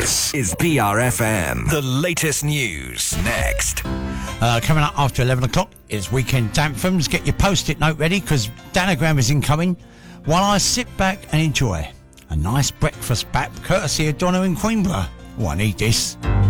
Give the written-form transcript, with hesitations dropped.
This is BRFM. The latest news next. Coming up after 11 o'clock is Weekend Anthems. Get your post-it note ready because Danagram is incoming while I sit back and enjoy a nice breakfast bap courtesy of Donna in Queenborough. Oh, I need this.